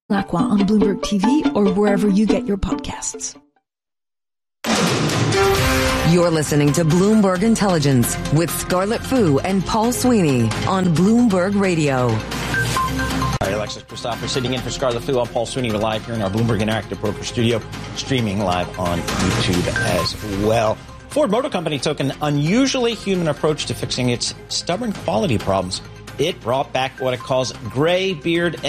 Aqua on Bloomberg TV or wherever you get your podcasts. You're listening to Bloomberg Intelligence with Scarlett Fu and Paul Sweeney on Bloomberg Radio. All right, Alexis Christopher sitting in for Scarlett Fu. I'm Paul Sweeney. We're live here in our Bloomberg Interactive Broker Studio, streaming live on YouTube as well. Ford Motor Company took an unusually human approach to fixing its stubborn quality problems. It brought back what it calls gray beard